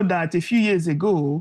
that a few years ago,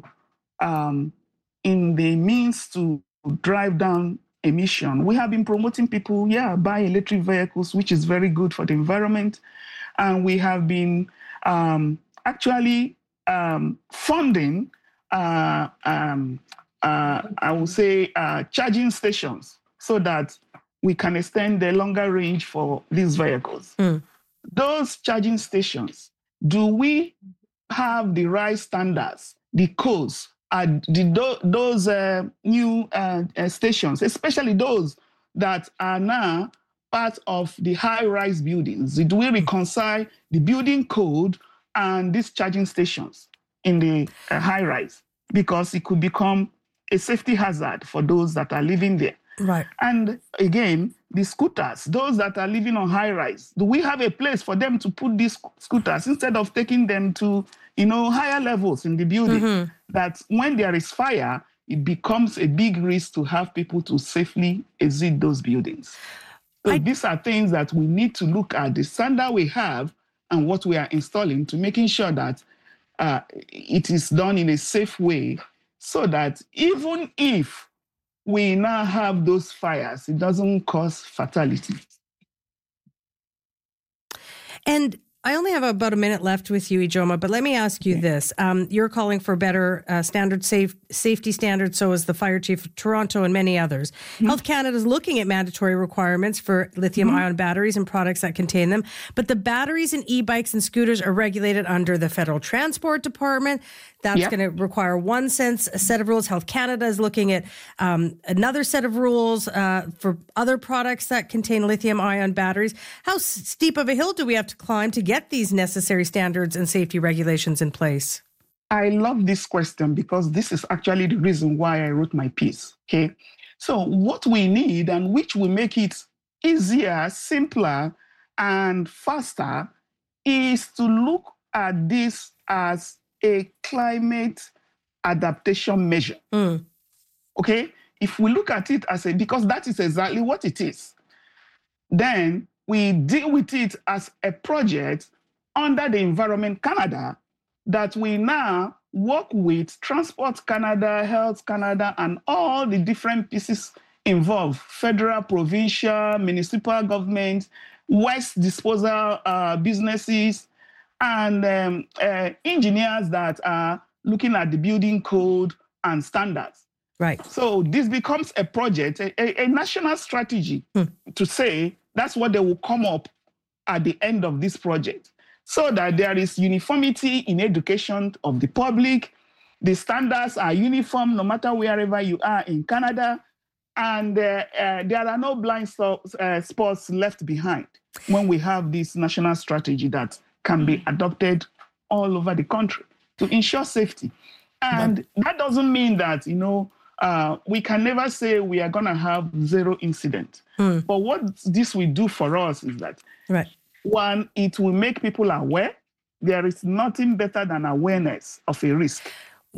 in the means to drive down emission, we have been promoting people, buy electric vehicles, which is very good for the environment. And we have been actually funding, I would say, charging stations so that we can extend the longer range for these vehicles. Those charging stations, do we have the right standards, the codes? Those new stations, especially those that are now part of the high-rise buildings, do we reconcile the building code and these charging stations in the high-rise? Because it could become a safety hazard for those that are living there. Right. And again, the scooters, those that are living on high-rise, do we have a place for them to put these scooters instead of taking them to, higher levels in the building? That when there is fire, it becomes a big risk to have people to safely exit those buildings. So these are things that we need to look at, the standard we have and what we are installing, to making sure that it is done in a safe way, so that even if we now have those fires, it doesn't cause fatality. And I only have about a minute left with you, Ijoma, but let me ask you this. You're calling for better safety standards, so is the fire chief of Toronto and many others. Health Canada is looking at mandatory requirements for lithium-ion batteries and products that contain them, but the batteries in e-bikes and scooters are regulated under the Federal Transport Department. That's going to require one set of rules. Health Canada is looking at another set of rules for other products that contain lithium-ion batteries. How steep of a hill do we have to climb to get these necessary standards and safety regulations in place? I love this question because this is actually the reason why I wrote my piece. Okay, so what we need, and which will make it easier, simpler, and faster, is to look at this as a climate adaptation measure. Okay, if we look at it as because that is exactly what it is, then we deal with it as a project under the Environment Canada that we now work with Transport Canada, Health Canada, and all the different pieces involved, federal, provincial, municipal government, waste disposal businesses, and engineers that are looking at the building code and standards. Right. So this becomes a project, a national strategy to say that's what they will come up at the end of this project, so that there is uniformity in education of the public. The standards are uniform no matter wherever you are in Canada, and there are no blind spots left behind when we have this national strategy that can be adopted all over the country to ensure safety. And that doesn't mean that, we can never say we are going to have zero incident. But what this will do for us is that, one, it will make people aware. There is nothing better than awareness of a risk.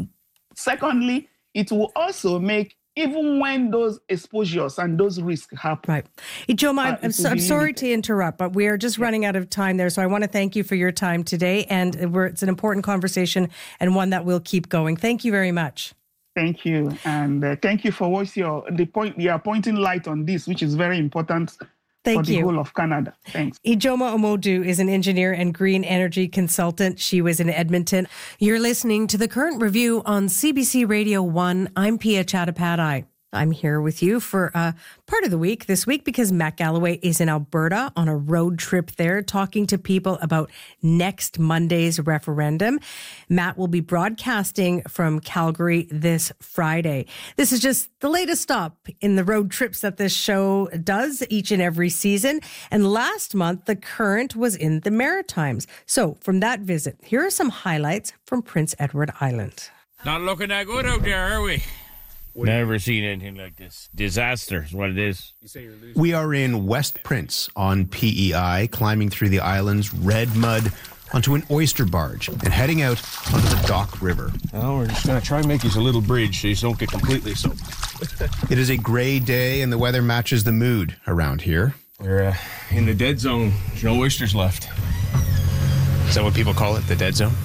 Secondly, it will also make, even when those exposures and those risks happen. Right. Ijoma, I'm sorry to interrupt, but we are just running out of time there. So I want to thank you for your time today. And it's an important conversation and one that we'll keep going. Thank you very much. Thank you. And thank you for what you are pointing light on this, which is very important for the whole of Canada. Thanks. Ijoma Omodu is an engineer and green energy consultant. She was in Edmonton. You're listening to The Current Review on CBC Radio 1. I'm Pia Chattopadhyay. I'm here with you for part of the week this week because Matt Galloway is in Alberta on a road trip there talking to people about next Monday's referendum. Matt will be broadcasting from Calgary this Friday. This is just the latest stop in the road trips that this show does each and every season. And last month, The Current was in the Maritimes. So from that visit, here are some highlights from Prince Edward Island. Not looking that good out there, are we? Never seen anything like this. Disaster is what it is. We are in West Prince on PEI, climbing through the island's red mud onto an oyster barge and heading out onto the Dock River. Oh, we're just going to try and make you a little bridge so you don't get completely soaked. It is a gray day and the weather matches the mood around here. We're in the dead zone. There's no oysters left. Is that what people call it, the dead zone? Yeah.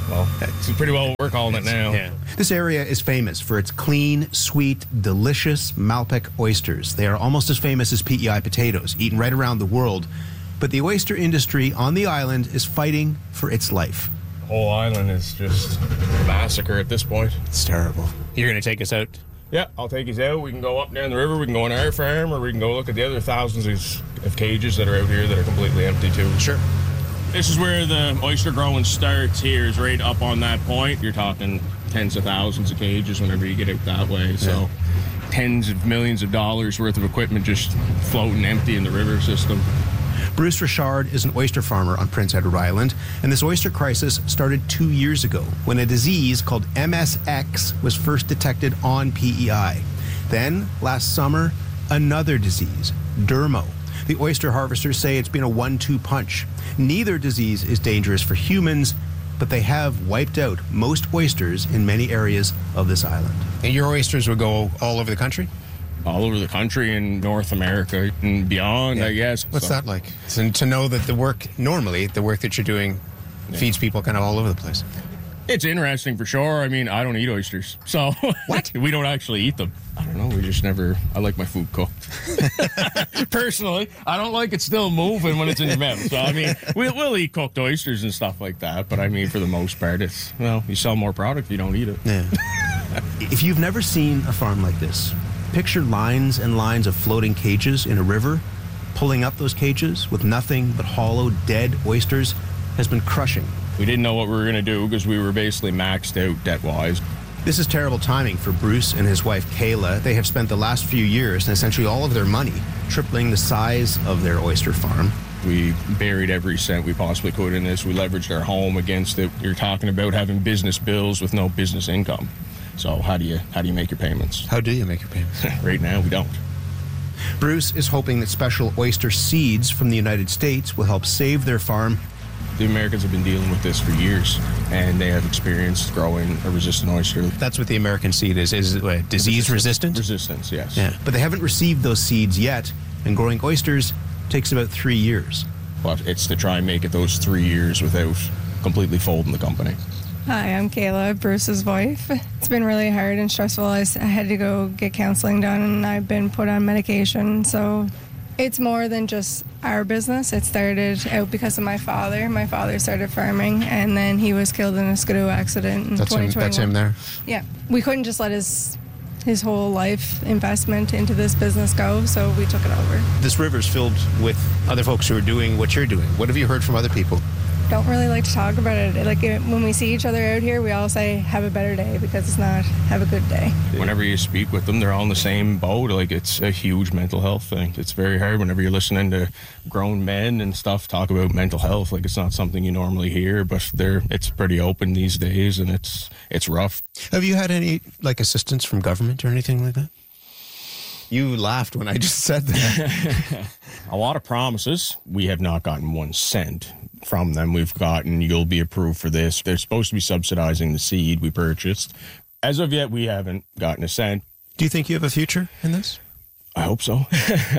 Well, it's pretty well what we're calling it now. Yeah. This area is famous for its clean, sweet, delicious Malpeque oysters. They are almost as famous as PEI potatoes, eaten right around the world. But the oyster industry on the island is fighting for its life. The whole island is just a massacre at this point. It's terrible. You're going to take us out? Yeah, I'll take you out. We can go up down the river. We can go on our farm, or we can go look at the other thousands of cages that are out here that are completely empty too. Sure. This is where the oyster growing starts here, is right up on that point. You're talking tens of thousands of cages whenever you get out that way. So tens of millions of dollars worth of equipment just floating empty in the river system. Bruce Richard is an oyster farmer on Prince Edward Island, and this oyster crisis started 2 years ago when a disease called MSX was first detected on PEI. Then, last summer, another disease, Dermo. The oyster harvesters say it's been a 1-2 punch. Neither disease is dangerous for humans, but they have wiped out most oysters in many areas of this island. And your oysters will go all over the country? All over the country and North America and beyond, I guess. What's that like? So to know that the work that you're doing feeds people kind of all over the place. It's interesting for sure. I mean, I don't eat oysters. So What? We don't actually eat them. I don't know. We just never, I like my food cooked. Personally, I don't like it still moving when it's in your mouth. So, I mean, we'll eat cooked oysters and stuff like that. But I mean, for the most part, it's, well, you sell more product if you don't eat it. Yeah. If you've never seen a farm like this, picture lines and lines of floating cages in a river. Pulling up those cages with nothing but hollow, dead oysters has been crushing. We didn't know what we were going to do because we were basically maxed out debt-wise. This is terrible timing for Bruce and his wife, Kayla. They have spent the last few years and essentially all of their money tripling the size of their oyster farm. We buried every cent we possibly could in this. We leveraged our home against it. You're talking about having business bills with no business income. So how do you make your payments? How do you make your payments? Right now, we don't. Bruce is hoping that special oyster seeds from the United States will help save their farm. The Americans have been dealing with this for years, and they have experience growing a resistant oyster. That's what the American seed is. Is it what, disease resistant? Resistance, yes. Yeah, but they haven't received those seeds yet, and growing oysters takes about 3 years. But it's to try and make it those 3 years without completely folding the company. Hi, I'm Kayla, Bruce's wife. It's been really hard and stressful. I had to go get counseling done, and I've been put on medication. So it's more than just our business. It started out because of my father. My father started farming, and then he was killed in a skidoo accident in 2021. That's him there? Yeah. We couldn't just let his whole life investment into this business go, so we took it over. This river's filled with other folks who are doing what you're doing. What have you heard from other people? Don't really like to talk about it. Like when we see each other out here, we all say, have a better day, because it's not have a good day. Whenever you speak with them, they're all in the same boat. Like, it's a huge mental health thing. It's very hard whenever you're listening to grown men and stuff talk about mental health. Like, it's not something you normally hear, but it's pretty open these days, and it's rough. Have you had any assistance from government or anything like that? You laughed when I just said that. A lot of promises. We have not gotten 1 cent from them. We've gotten, you'll be approved for this. They're supposed to be subsidizing the seed we purchased. As of yet, we haven't gotten a cent. Do you think you have a future in this? I hope so.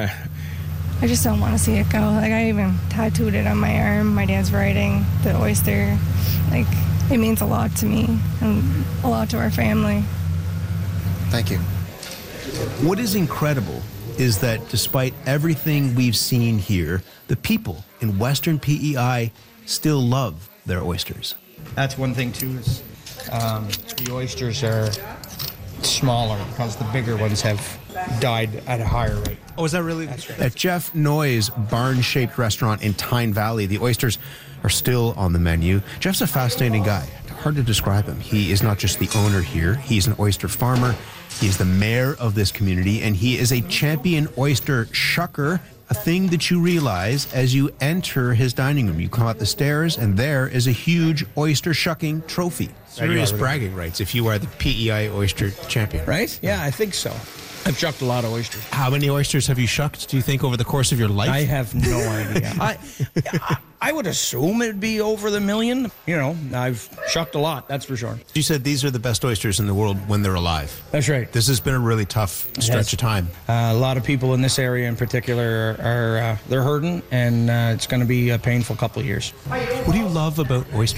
I just don't want to see it go. Like, I even tattooed it on my arm. My dad's writing the oyster. Like, it means a lot to me and a lot to our family. Thank you. What is incredible is that despite everything we've seen here, the people in Western PEI still love their oysters. That's one thing too, is the oysters are smaller because the bigger ones have died at a higher rate. Oh, is that really? That's right. At Jeff Noy's barn-shaped restaurant in Tyne Valley, the oysters are still on the menu. Jeff's a fascinating guy. Hard to describe him. He is not just the owner here. He's an oyster farmer. He's the mayor of this community, and he is a champion oyster shucker, a thing that you realize as you enter his dining room. You come up the stairs, and there is a huge oyster shucking trophy. Serious bragging rights if you are the PEI oyster champion. Right? Yeah, I think so. I've shucked a lot of oysters. How many oysters have you shucked, do you think, over the course of your life? I have no idea. I would assume it'd be over the million. You know, I've shucked a lot, that's for sure. You said these are the best oysters in the world when they're alive. That's right. This has been a really tough stretch of time. A lot of people in this area in particular are they're hurting, and it's going to be a painful couple of years. What do you love about oysters?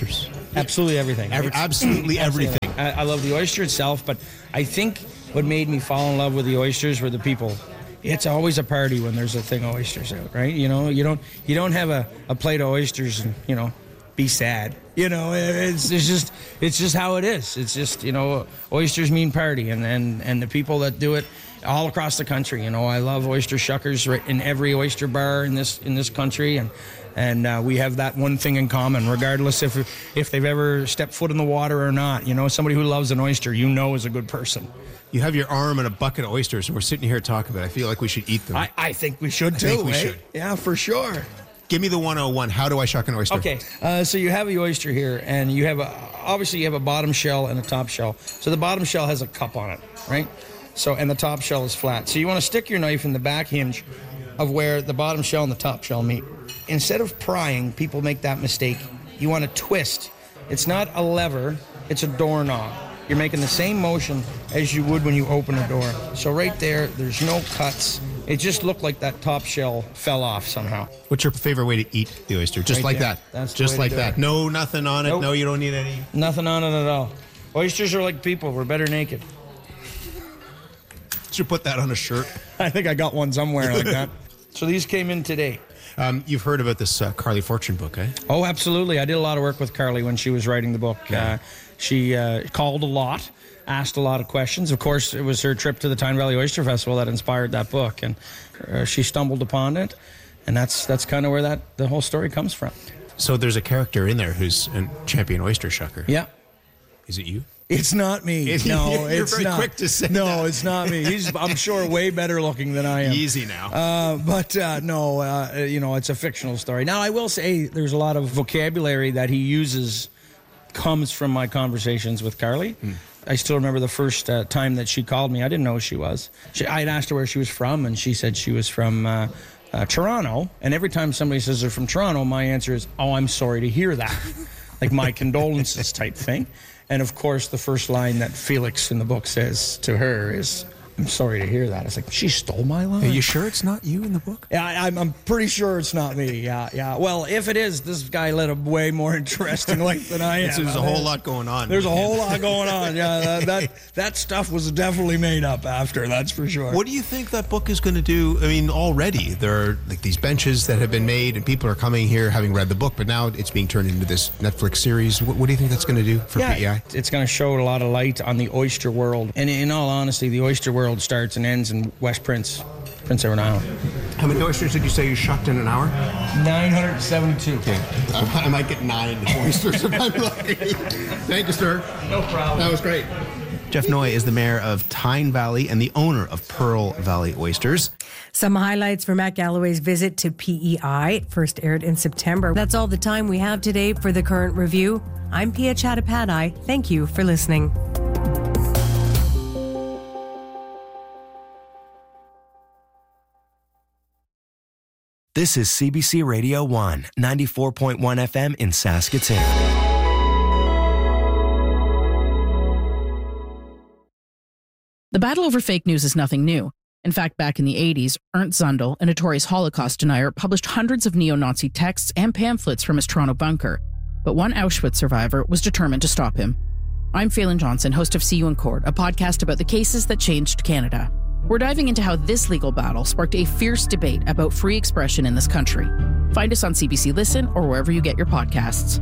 Absolutely everything. Absolutely everything. I love the oyster itself, but I think what made me fall in love with the oysters were the people. It's always a party when there's a thing of oysters out, right? You know, you don't have a plate of oysters and, you know, be sad. You know, it's just how it is. It's just, you know, oysters mean party, and the people that do it all across the country. You know, I love oyster shuckers right in every oyster bar in this country, and we have that one thing in common, regardless if they've ever stepped foot in the water or not. You know, somebody who loves an oyster, you know, is a good person. You have your arm in a bucket of oysters, and we're sitting here talking about it. I feel like we should eat them. I think we should too. I think we right? should. Yeah, for sure. Give me the 101. How do I shuck an oyster? Okay, so you have the oyster here, and you have obviously you have a bottom shell and a top shell. So the bottom shell has a cup on it, right? So, and the top shell is flat. So you want to stick your knife in the back hinge of where the bottom shell and the top shell meet. Instead of prying, people make that mistake. You want to twist. It's not a lever, it's a doorknob. You're making the same motion as you would when you open a door. So right there's no cuts. It just looked like that top shell fell off somehow. What's your favorite way to eat the oyster? Just Right like there. that. That's the Just way to like do that. it. No, nothing on it. Nope. No, you don't need any. Nothing on it at all. Oysters are like people. We're better naked. Should put that on a shirt. I think I got one somewhere like that. So these came in today. You've heard about this Carly Fortune book, eh? Oh, absolutely. I did a lot of work with Carly when she was writing the book. She called a lot, asked a lot of questions. Of course, it was her trip to the Tyne Valley Oyster Festival that inspired that book, and she stumbled upon it, and that's kind of where the whole story comes from. So there's a character in there who's a champion oyster shucker. Yeah. Is it you? It's not me. No, You're it's very not. quick to say no, that. It's not me. He's, I'm sure, way better looking than I am. Easy now. No, you know, it's a fictional story. Now, I will say there's a lot of vocabulary that he uses comes from my conversations with Carly. I still remember the first time that she called me. I didn't know who she was. I had asked her where she was from, and she said she was from Toronto. And every time somebody says they're from Toronto, my answer is, oh, I'm sorry to hear that. Like my condolences type thing. And of course, the first line that Felix in the book says to her is, I'm sorry to hear that. It's like, she stole my line? Are you sure it's not you in the book? Yeah, I'm pretty sure it's not me. Yeah. Well, if it is, this guy led a way more interesting life than I am. There's a whole lot going on. There's a whole lot going on. Yeah, that stuff was definitely made up after, that's for sure. What do you think that book is going to do? I mean, already there are like these benches that have been made, and people are coming here having read the book, but now it's being turned into this Netflix series. What do you think that's going to do for PEI? It's going to show a lot of light on the oyster world. And in all honesty, the oyster world starts and ends in West Prince Edward Island. How many oysters did you say you shucked in an hour? 972. Okay. I might get 9 oysters if I'm lucky. Thank you, sir. No problem. That was great. Jeff Noy is the mayor of Tyne Valley and the owner of Pearl Valley Oysters. Some highlights from Matt Galloway's visit to PEI. It first aired in September. That's all the time we have today for the Current Review. I'm Pia Chattopadhyay. Thank you for listening. This is CBC Radio 1, 94.1 FM in Saskatoon. The battle over fake news is nothing new. In fact, back in the 80s, Ernst Zundel, a notorious Holocaust denier, published hundreds of neo-Nazi texts and pamphlets from his Toronto bunker. But one Auschwitz survivor was determined to stop him. I'm Phelan Johnson, host of See You in Court, a podcast about the cases that changed Canada. We're diving into how this legal battle sparked a fierce debate about free expression in this country. Find us on CBC Listen or wherever you get your podcasts.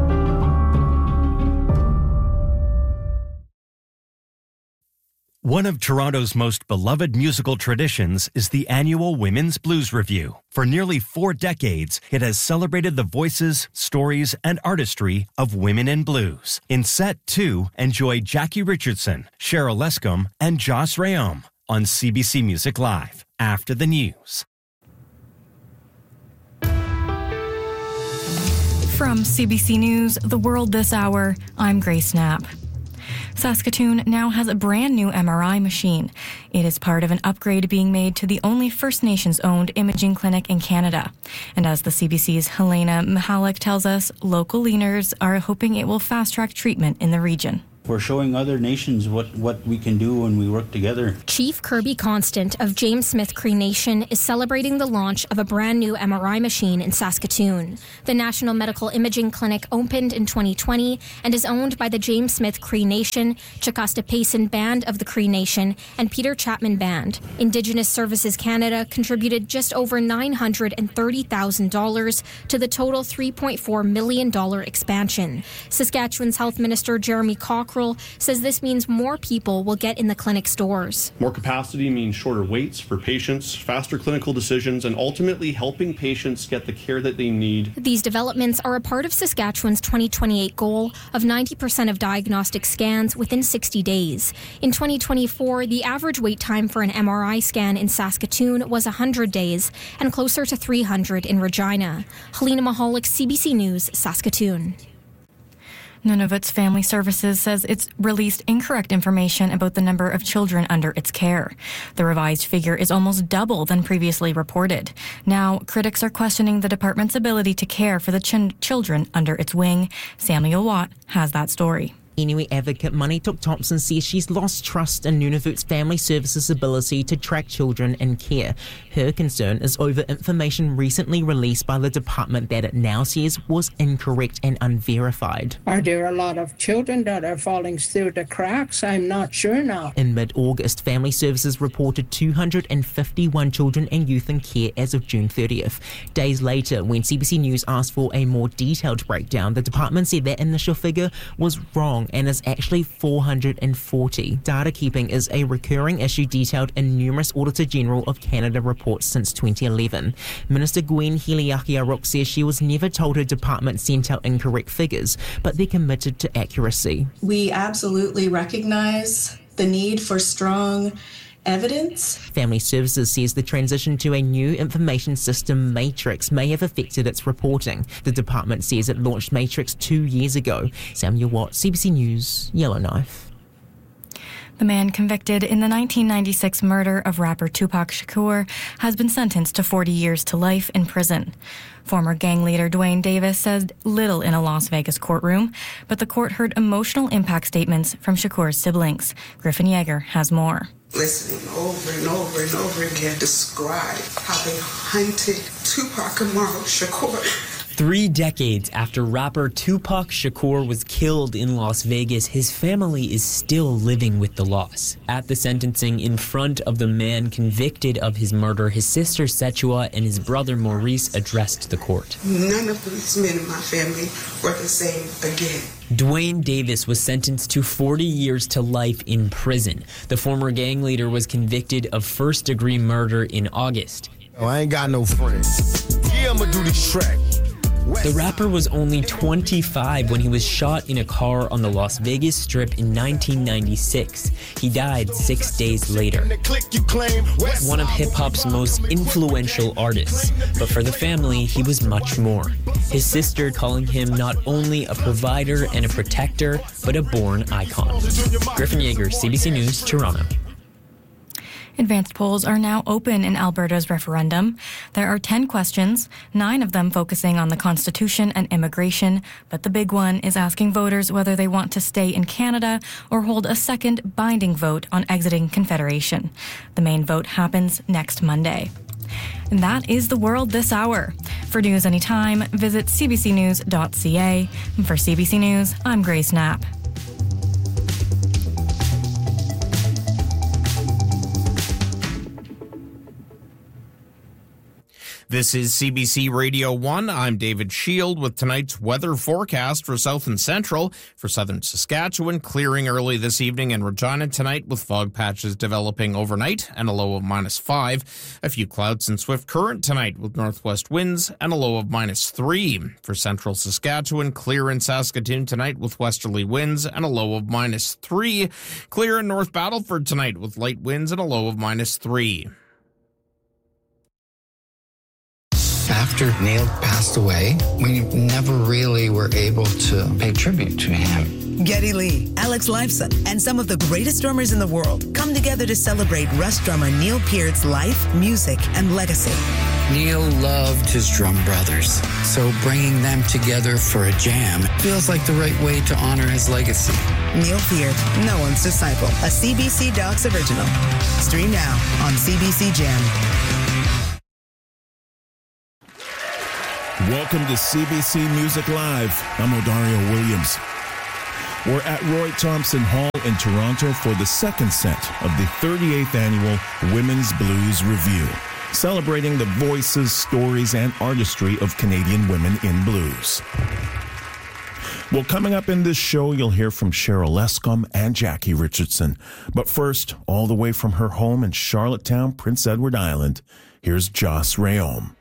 One of Toronto's most beloved musical traditions is the annual Women's Blues Review. For nearly 4 decades, it has celebrated the voices, stories, and artistry of women in blues. In Set 2, enjoy Jackie Richardson, Cheryl Lescombe, and Joss Rayom on CBC Music Live after the news. From CBC News, The World This Hour, I'm Grace Knapp. Saskatoon now has a brand new MRI machine. It is part of an upgrade being made to the only First Nations-owned imaging clinic in Canada. And as the CBC's Helena Mihalik tells us, local leaders are hoping it will fast-track treatment in the region. We're showing other nations what we can do when we work together. Chief Kirby Constant of James Smith Cree Nation is celebrating the launch of a brand new MRI machine in Saskatoon. The National Medical Imaging Clinic opened in 2020 and is owned by the James Smith Cree Nation, Chakasta Payson Band of the Cree Nation, and Peter Chapman Band. Indigenous Services Canada contributed just over $930,000 to the total $3.4 million expansion. Saskatchewan's Health Minister Jeremy Cockrell says this means more people will get in the clinic's doors. More capacity means shorter waits for patients, faster clinical decisions, and ultimately helping patients get the care that they need. These developments are a part of Saskatchewan's 2028 goal of 90% of diagnostic scans within 60 days. In 2024, the average wait time for an MRI scan in Saskatoon was 100 days and closer to 300 in Regina. Helena Mahalik, CBC News, Saskatoon. Nunavut's Family Services says it's released incorrect information about the number of children under its care. The revised figure is almost double than previously reported. Now, critics are questioning the department's ability to care for the children under its wing. Samuel Watt has that story. Inuit advocate Manitok Thompson says she's lost trust in Nunavut's Family Services' ability to track children in care. Her concern is over information recently released by the department that it now says was incorrect and unverified. Are there a lot of children that are falling through the cracks? I'm not sure now. In mid-August, Family Services reported 251 children and youth in care as of June 30th. Days later, when CBC News asked for a more detailed breakdown, the department said that initial figure was wrong and is actually 440. Data keeping is a recurring issue detailed in numerous Auditor General of Canada reports since 2011. Minister Gwen Hiliaki-Aruk says she was never told her department sent out incorrect figures, but they're committed to accuracy. We absolutely recognize the need for strong evidence. Family Services says the transition to a new information system, Matrix, may have affected its reporting. The department says it launched Matrix 2 years ago. Samuel Watt, CBC News, Yellowknife. The man convicted in the 1996 murder of rapper Tupac Shakur has been sentenced to 40 years to life in prison. Former gang leader Dwayne Davis said little in a Las Vegas courtroom, but the court heard emotional impact statements from Shakur's siblings. Griffin Yeager has more. Listening over and over and over again describe how they hunted Tupac Amaru Shakur. 3 decades after rapper Tupac Shakur was killed in Las Vegas, his family is still living with the loss. At the sentencing in front of the man convicted of his murder, his sister Setua and his brother Maurice addressed the court. None of these men in my family were the same again. Dwayne Davis was sentenced to 40 years to life in prison. The former gang leader was convicted of first-degree murder in August. Oh, I ain't got no friends. Yeah, I'ma do this track. The rapper was only 25 when he was shot in a car on the Las Vegas Strip in 1996. He died 6 days later. One of hip-hop's most influential artists, but for the family, he was much more. His sister calling him not only a provider and a protector, but a born icon. Griffin Yeager, CBC News, Toronto. Advanced polls are now open in Alberta's referendum. There are 10 questions, 9 of them focusing on the Constitution and immigration, but the big one is asking voters whether they want to stay in Canada or hold a second binding vote on exiting Confederation. The main vote happens next Monday. And that is the world this hour. For news anytime, visit cbcnews.ca. And for CBC News, I'm Grace Knapp. This is CBC Radio 1. I'm David Shield with tonight's weather forecast for South and Central. For southern Saskatchewan, clearing early this evening in Regina tonight with fog patches developing overnight and a low of -5. A few clouds and swift current tonight with northwest winds and a low of -3. For central Saskatchewan, clear in Saskatoon tonight with westerly winds and a low of -3. Clear in North Battleford tonight with light winds and a low of -3. After Neil passed away, we never really were able to pay tribute to him. Geddy Lee, Alex Lifeson, and some of the greatest drummers in the world come together to celebrate Rush drummer Neil Peart's life, music, and legacy. Neil loved his drum brothers, so bringing them together for a jam feels like the right way to honor his legacy. Neil Peart, No One's Disciple, a CBC Docs original. Stream now on CBC Jam. Welcome to CBC Music Live. I'm Odario Williams. We're at Roy Thompson Hall in Toronto for the second set of the 38th Annual Women's Blues Review, celebrating the voices, stories, and artistry of Canadian women in blues. Well, coming up in this show, you'll hear from Cheryl Lescombe and Jackie Richardson. But first, all the way from her home in Charlottetown, Prince Edward Island, here's Joss Rayom.